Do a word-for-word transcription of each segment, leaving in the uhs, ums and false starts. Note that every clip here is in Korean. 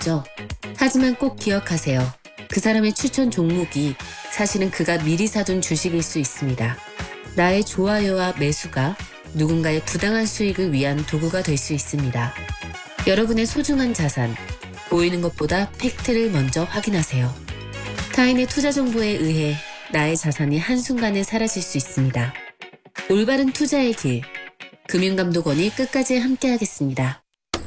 있죠. 하지만 꼭 기억하세요. 그 사람의 추천 종목이 사실은 그가 미리 사둔 주식일 수 있습니다. 나의 좋아요와 매수가 누군가의 부당한 수익을 위한 도구가 될 수 있습니다. 여러분의 소중한 자산, 보이는 것보다 팩트를 먼저 확인하세요. 타인의 투자 정보에 의해 나의 자산이 한순간에 사라질 수 있습니다. 올바른 투자의 길, 금융감독원이 끝까지 함께하겠습니다.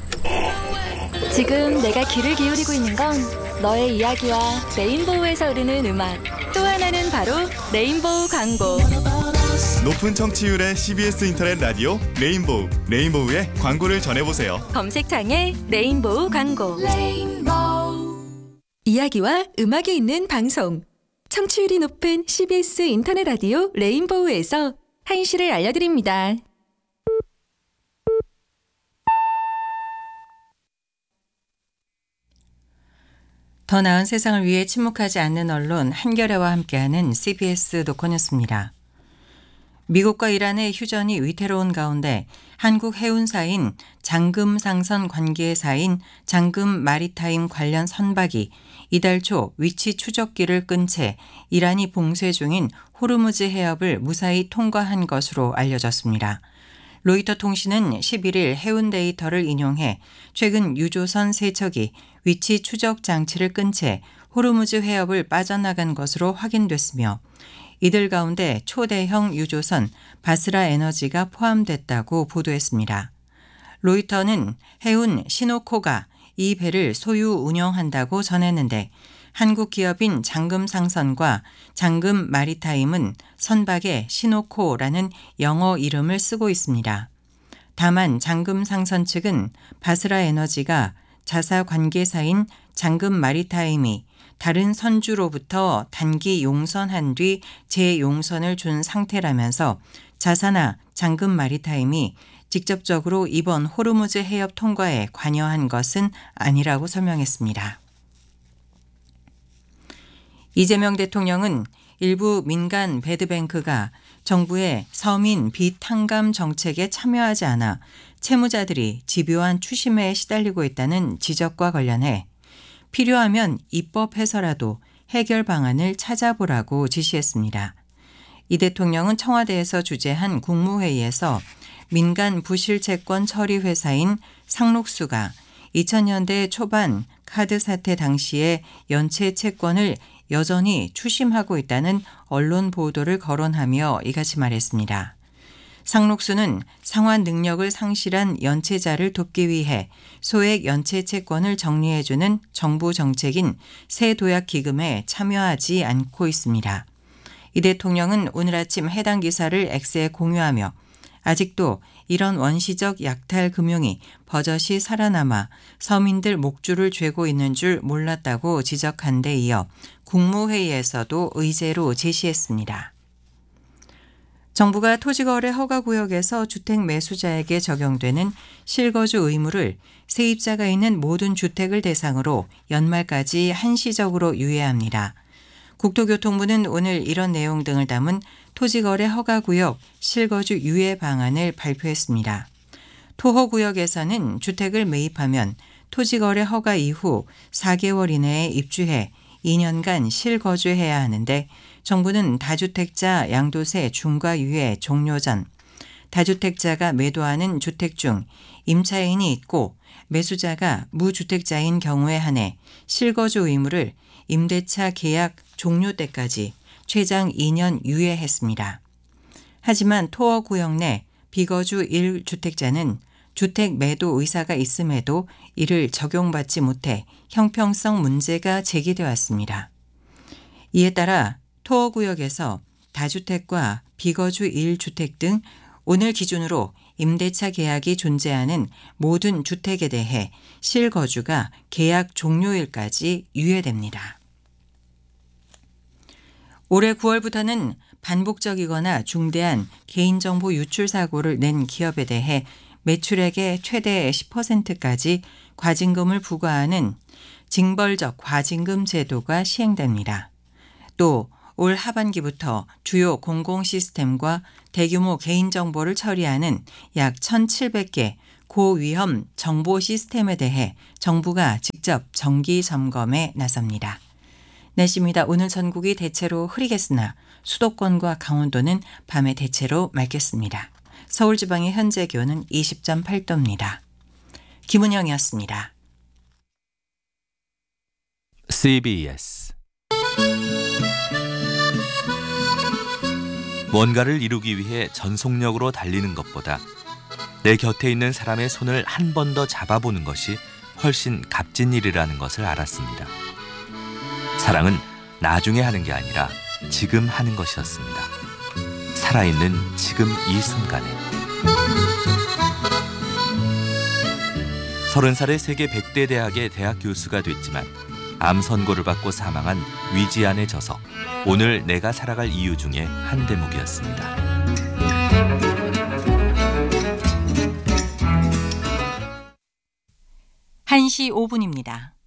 지금 내가 귀를 기울이고 있는 건 너의 이야기와 레인보우에서 흐르는 음악, 또 하나는 바로 레인보우 광고. 높은 청취율의 씨비에스 인터넷 라디오 레인보우, 레인보우의 광고를 전해보세요. 검색창에 레인보우 광고. 레인보우. 이야기와 음악이 있는 방송. 청취율이 높은 씨비에스 인터넷 라디오 레인보우에서 한시를 알려드립니다. 더 나은 세상을 위해 침묵하지 않는 언론 한겨레와 함께하는 씨비에스 노컷뉴스입니다. 미국과 이란의 휴전이 위태로운 가운데 한국 해운사인 장금상선 관계사인 장금 마리타임 관련 선박이 이달 초 위치 추적기를 끈 채 이란이 봉쇄 중인 호르무즈 해협을 무사히 통과한 것으로 알려졌습니다. 로이터 통신은 십일 일 해운 데이터를 인용해 최근 유조선 세 척이 위치 추적 장치를 끈 채 호르무즈 해협을 빠져나간 것으로 확인됐으며 이들 가운데 초대형 유조선 바스라 에너지가 포함됐다고 보도했습니다. 로이터는 해운 시노코가 이 배를 소유 운영한다고 전했는데 한국 기업인 장금상선과 장금 마리타임은 선박에 시노코라는 영어 이름을 쓰고 있습니다. 다만 장금상선 측은 바스라 에너지가 자사 관계사인 장금 마리타임이 다른 선주로부터 단기 용선한 뒤 재용선을 준 상태라면서 자사나 장금 마리타임이 직접적으로 이번 호르무즈 해협 통과에 관여한 것은 아니라고 설명했습니다. 이재명 대통령은 일부 민간 배드뱅크가 정부의 서민 비탕감 정책에 참여하지 않아 채무자들이 집요한 추심에 시달리고 있다는 지적과 관련해 필요하면 입법해서라도 해결 방안을 찾아보라고 지시했습니다. 이 대통령은 청와대에서 주재한 국무회의에서 민간 부실채권 처리 회사인 상록수가 이천 년대 초반 카드 사태 당시에 연체 채권을 여전히 추심하고 있다는 언론 보도를 거론하며 이같이 말했습니다. 상록수는 상환 능력을 상실한 연체자를 돕기 위해 소액 연체 채권을 정리해주는 정부 정책인 새도약기금에 참여하지 않고 있습니다. 이 대통령은 오늘 아침 해당 기사를 X에 공유하며 아직도 이런 원시적 약탈 금융이 버젓이 살아남아 서민들 목줄을 죄고 있는 줄 몰랐다고 지적한 데 이어 국무회의에서도 의제로 제시했습니다. 정부가 토지거래 허가구역에서 주택 매수자에게 적용되는 실거주 의무를 세입자가 있는 모든 주택을 대상으로 연말까지 한시적으로 유예합니다. 국토교통부는 오늘 이런 내용 등을 담은 토지거래 허가구역 실거주 유예 방안을 발표했습니다. 토허구역에서는 주택을 매입하면 토지거래 허가 이후 사 개월 이내에 입주해 이 년간 실거주해야 하는데 정부는 다주택자 양도세 중과 유예 종료 전 다주택자가 매도하는 주택 중 임차인이 있고 매수자가 무주택자인 경우에 한해 실거주 의무를 임대차 계약 종료 때까지 최장 이 년 유예했습니다. 하지만 토어구역 내 비거주 일 주택자는 주택 매도 의사가 있음에도 이를 적용받지 못해 형평성 문제가 제기돼 왔습니다. 이에 따라 토어구역에서 다주택과 비거주 일 주택 등 오늘 기준으로 임대차 계약이 존재하는 모든 주택에 대해 실거주가 계약 종료일까지 유예됩니다. 올해 구월부터는 반복적이거나 중대한 개인정보 유출 사고를 낸 기업에 대해 매출액의 최대 십 퍼센트까지 과징금을 부과하는 징벌적 과징금 제도가 시행됩니다. 또 올 하반기부터 주요 공공 시스템과 대규모 개인정보를 처리하는 약 천칠백 개 고위험 정보 시스템에 대해 정부가 직접 정기 점검에 나섭니다. 날씨입니다. 오늘 전국이 대체로 흐리겠으나 수도권과 강원도는 밤에 대체로 맑겠습니다. 서울 지방의 현재 기온은 이십 점 팔 도입니다. 김은영이었습니다. 씨비에스 뭔가를 이루기 위해 전속력으로 달리는 것보다 내 곁에 있는 사람의 손을 한 번 더 잡아보는 것이 훨씬 값진 일이라는 것을 알았습니다. 사랑은 나중에 하는 게 아니라 지금 하는 것이었습니다. 살아있는 지금 이 순간에. 서른 살에 세계 백 대 대학의 대학 교수가 됐지만 암 선고를 받고 사망한 위지안의 저서 오늘 내가 살아갈 이유 중에 한 대목이었습니다. 한 시 오 분입니다.